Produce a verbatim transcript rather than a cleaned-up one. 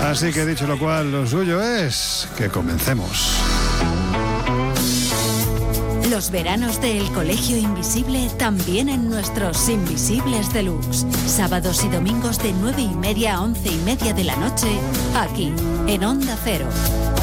Así que dicho lo cual, lo suyo es que comencemos. Los veranos del Colegio Invisible también en nuestros Invisibles Deluxe. Sábados y domingos de nueve y media a once y media de la noche, aquí, en Onda Cero.